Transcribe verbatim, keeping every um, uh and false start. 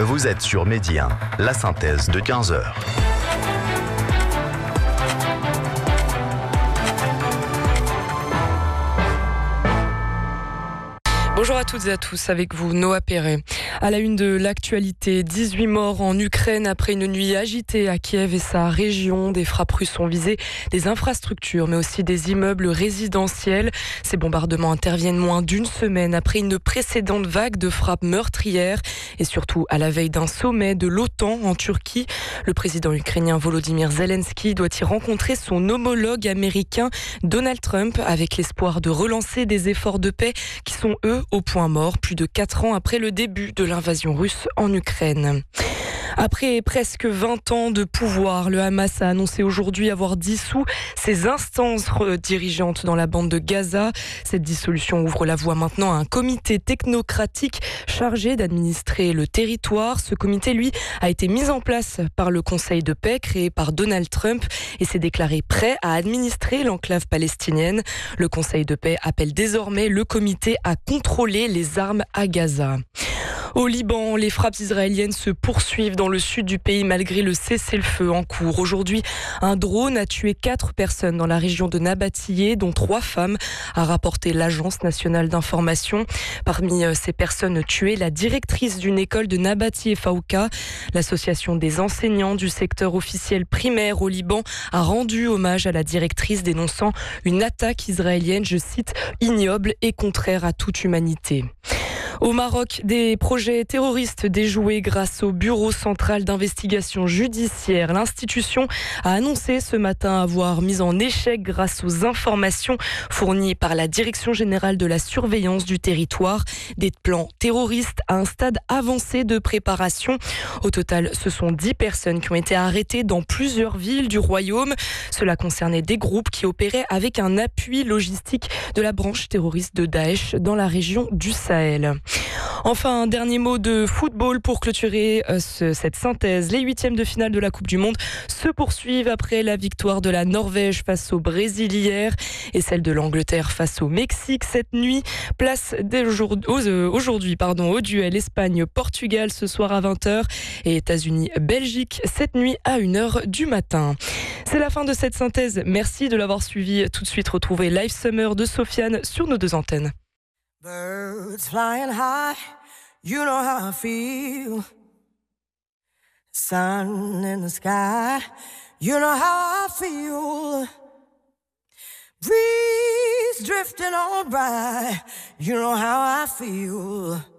Vous êtes sur Midi un, la synthèse de quinze heures. Bonjour à toutes et à tous, avec vous Noah Perret. À la une de l'actualité, dix-huit morts en Ukraine après une nuit agitée à Kiev et sa région. Des frappes russes ont visé des infrastructures mais aussi des immeubles résidentiels. Ces bombardements interviennent moins d'une semaine après une précédente vague de frappes meurtrières et surtout à la veille d'un sommet de l'OTAN en Turquie. Le président ukrainien Volodymyr Zelensky doit y rencontrer son homologue américain Donald Trump avec l'espoir de relancer des efforts de paix qui sont eux au point mort, plus de quatre ans après le début de l'invasion russe en Ukraine. Après presque vingt ans de pouvoir, le Hamas a annoncé aujourd'hui avoir dissous ses instances dirigeantes dans la bande de Gaza. Cette dissolution ouvre la voie maintenant à un comité technocratique chargé d'administrer le territoire. Ce comité, lui, a été mis en place par le Conseil de paix créé par Donald Trump et s'est déclaré prêt à administrer l'enclave palestinienne. Le Conseil de paix appelle désormais le comité à contrôler les armes à Gaza. Au Liban, les frappes israéliennes se poursuivent dans le sud du pays malgré le cessez-le-feu en cours. Aujourd'hui, un drone a tué quatre personnes dans la région de Nabatillé, dont trois femmes, a rapporté l'Agence nationale d'information. Parmi ces personnes tuées, la directrice d'une école de Nabatillé Fawqa. L'association des enseignants du secteur officiel primaire au Liban a rendu hommage à la directrice, dénonçant une attaque israélienne, je cite, ignoble et contraire à toute humanité. Au Maroc, des projets terroristes déjoués grâce au Bureau central d'investigation judiciaire. L'institution a annoncé ce matin avoir mis en échec grâce aux informations fournies par la Direction générale de la surveillance du territoire des plans terroristes à un stade avancé de préparation. Au total, ce sont dix personnes qui ont été arrêtées dans plusieurs villes du royaume. Cela concernait des groupes qui opéraient avec un appui logistique de la branche terroriste de Daesh dans la région du Sahel. Enfin, un dernier mot de football pour clôturer euh, ce, cette synthèse. Les huitièmes de finale de la Coupe du Monde se poursuivent après la victoire de la Norvège face au Brésil hier et celle de l'Angleterre face au Mexique cette nuit. Place aujourd'hui pardon, au duel Espagne-Portugal ce soir à vingt heures et États-Unis-Belgique cette nuit à une heure du matin. C'est la fin de cette synthèse. Merci de l'avoir suivi. Tout de suite, retrouvez Live Summer de Sofiane sur nos deux antennes. Birds flying high, you know how I feel. Sun in the sky, you know how I feel. Breeze drifting on by, you know how I feel.